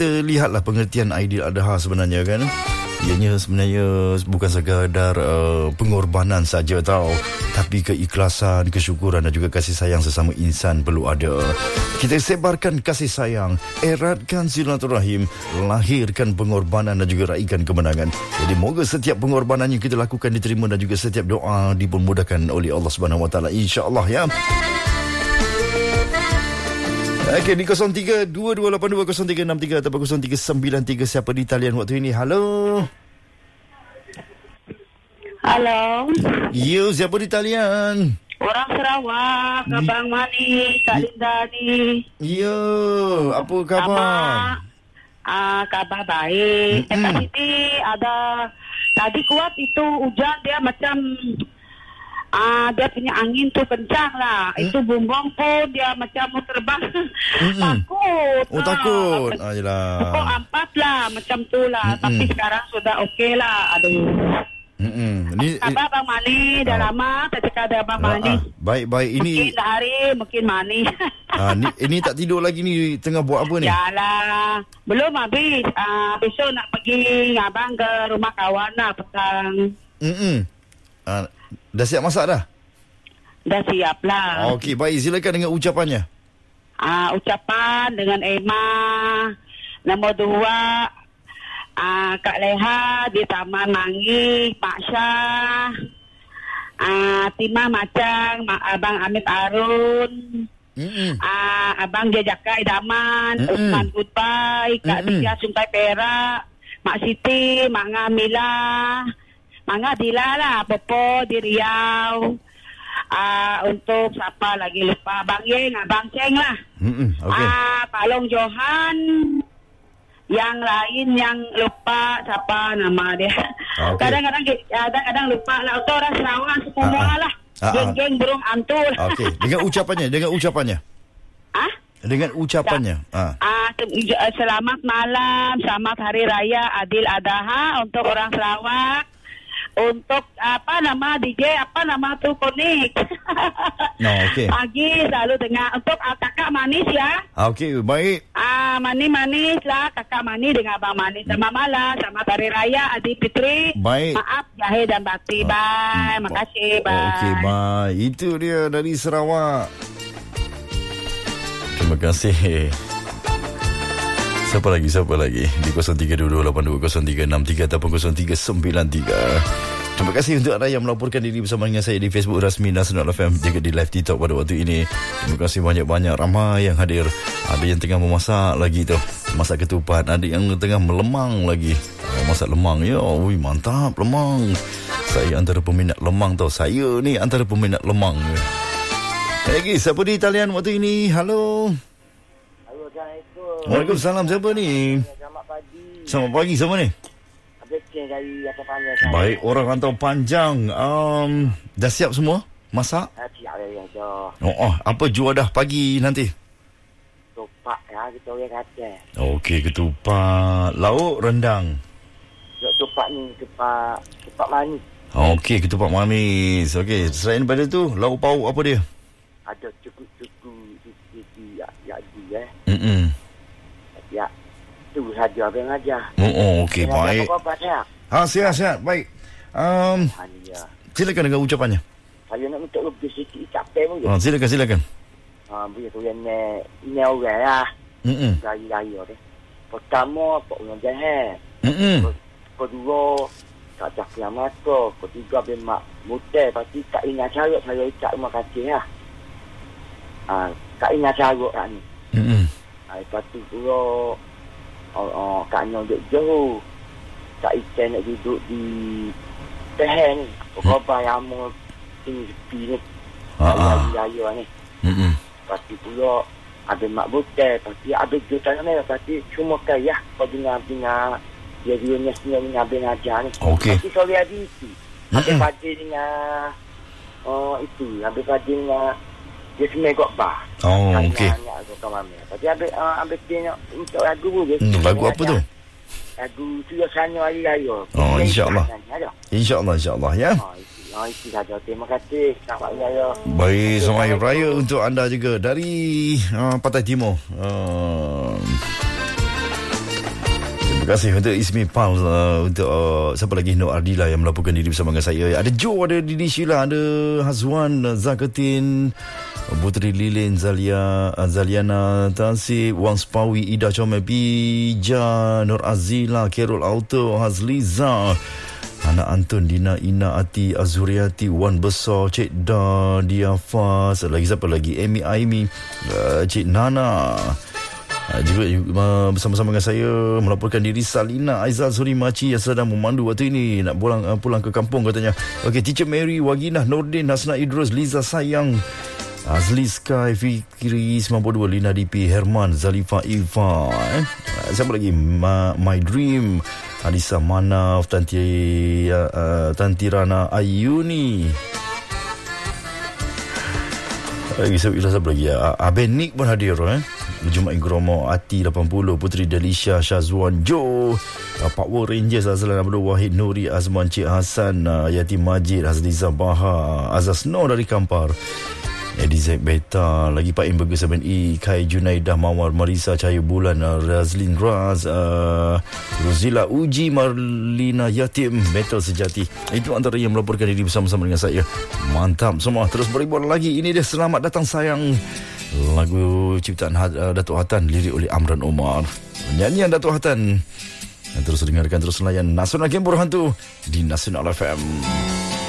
Lihatlah pengertian Aidil Adha sebenarnya kan. Ianya sebenarnya bukan sekadar pengorbanan saja tau, tapi keikhlasan, kesyukuran dan juga kasih sayang sesama insan perlu ada. Kita sebarkan kasih sayang, eratkan silaturahim, lahirkan pengorbanan dan juga raikan kemenangan. Jadi moga setiap pengorbanan yang kita lakukan diterima dan juga setiap doa dipermudahkan oleh Allah Subhanahu Wa Taala, insya-Allah ya. Okey, di 03-2282-0363 atau 0393. Siapa di talian waktu ini? Halo. Halo. You, siapa di talian? Orang Sarawak, Abang Mani, Kak Linda ni. Yo, apa khabar? Khabar baik. Kat sini ada, tadi kuat itu hujan dia macam... dia punya angin tu kencang lah. Itu bumbung pun dia macam mau terbang. Takut. Oh, takut. Ayolah. Pukul 4 lah, macam tu lah. Tapi sekarang sudah okey lah. Aduh. Apa Abang Mani? Dah lama tak cakap ada Abang Mani. Baik-baik. Ini mungkin hari, mungkin Mani. ini tak tidur lagi ni. Tengah buat apa ni? Yalah. Belum habis. Besok nak pergi abang ke rumah kawan lah petang. Dah siap masak dah? Dah siap lah. Okey, baik. Silakan dengan ucapannya. Ucapan dengan Emma. Nombor 2, Kak Leha di Taman Mangi, Pak Syah. Timah Macang, Abang Amit Arun. Abang Jejaka Idaman, Usman Goodbye, Kak Tia Sungai Perak, Mak Siti, Mak Ngamila, Mak Dila lah, Popo di Riau. Untuk siapa lagi lupa, Abang Yeng, Abang Ceng lah. Okay. Pak Long Johan. Yang lain yang lupa siapa nama dia. Okay. Kadang-kadang lupa lah. Untuk orang Sarawak semua lah. Geng-geng burung antul. Okey, dengan ucapannya. Dengan ucapannya. Selamat malam, selamat Hari Raya Aidil Adha untuk orang Sarawak. Untuk DJ tu Konik. Okey. Pagi selalu dengar. Untuk kakak manis ya. Okey, baik. Manis lah kakak Mani dengan Abang Mani. Selamat malam, selamat Hari Raya Adi Fitri. Baik. Maaf Zahir dan Bakti. Bye. Makasih. Bye. Okey, bye. Itu dia dari Sarawak. Terima kasih. Siapa lagi? Di 0322820363 ataupun 0393. Terima kasih untuk anda yang melaporkan diri bersama dengan saya di Facebook rasmi Nasional FM, juga di live TikTok pada waktu ini. Terima kasih banyak-banyak, ramai yang hadir. Ada yang tengah memasak lagi tu, masak ketupat. Ada yang tengah melemang lagi, masak lemang. Ya, mantap lemang. Saya antara peminat lemang tau. Saya ni antara peminat lemang. Lagi siapa di talian waktu ini? Halo. Waalaikumsalam. Siapa ni? Selamat pagi. Siapa ni? Baik, orang rantau panjang. Dah siap semua? Masak? Siap ya. Apa juadah pagi nanti? Ketupat ya, kita orang kata. Okey, ketupat. Lauk, rendang. Ketupat ni, ketupat manis. Okey, ketupat manis. Okey, selain daripada tu, lauk pauk apa dia? Ada cukup-cukup ya. Tu saja abang aja. Okey, baik. Sihat. Baik. Silakan dengan ucapannya. Saya nak minta lebih sikit capek pun. Silakan. Boleh tu yang ni orang lah. Raya dia. Pertama, Pak Ulang Jahat. Kedua, tak cakap mata. Ketiga, Mak Mutai. Pasti tak ingat carut. Saya ucap terima kasih lah. Tak ingat carut lah ni. Lepas tu pula Kak Nyong duduk jauh. Kak Ikan nak duduk di Pehen ni. Pokoknya yang mau tinggi sepi ni. Raya ni. Lepas tu pula ada Mak Butai. Lepas tu ada jutaan ni. Lepas tu cuma kaya kau dengar dia dulunya sini dengan Abang Ajar ni. Okey. Lepas tu sorry ada itu. Habis pada dengan itu. Habis pada dengan dia semai got bar. Okey. Tapi habis dia untuk lagu pun. Lagu apa tu? Lagu Suasana Hari Raya. InsyaAllah. InsyaAllah ya. Itu saja. Terima kasih. Selamat Hari Raya. Baik, selamat Hari Raya untuk anda juga dari Pantai Timur. Terima kasih untuk Ismi Pal, untuk siapa lagi, Nur Ardila yang melaporkan diri bersama dengan saya. Ada Joe, ada Didi Sheila, ada Hazwan, Zakatin, Putri Lilin, Zaliana Tansib, Wang Spawi, Ida Comel, Pija, Nur Azila, Kerol Auto, Hazliza, Anak Antun, Dina Ina Ati, Azuriati, Wan Besar, Cik Da, Diafas, lagi siapa lagi, Amy Aimi, Cik Nana. Juga bersama-sama dengan saya melaporkan diri Salina Aizal Suri Maci yang sedang memandu waktu ini nak pulang ke kampung katanya. Okey, Teacher Mary, Waginah Nordin, Hasna Idrus, Liza Sayang, Azli Sky, Fikri 92, Lina DP, Herman, Zalifa Ifa, siapa lagi, My Dream, Alisa Manaf, Tanti Rana Ayuni. Siapa lagi ya? Abang Nick pun hadir Jumat Gromo, Ati 80, Putri Delisha, Syazwan Jo, Power Rangers, Azlan Abdul Wahid, Nuri Azman, Cik Hassan, Yati Majid, Hazliza Baha, Azaz No dari Kampar, Eddie Zaid Beta, lagi Pak Im Burger 7E, Kai Junaidah, Mawar Marisa, Cahaya Bulan, Razlin Raz, Ruzila Uji, Marlina Yatim, Metal Sejati. Itu antara yang melaporkan diri bersama-sama dengan saya. Mantap semua. Terus beribuan lagi. Ini dia Selamat Datang Sayang, lagu ciptaan Datuk Hatan, lirik oleh Amran Omar, nyanyian Datuk Hatan. Terus dengarkan, terus layan Nasional Game Hantu di Nasional FM.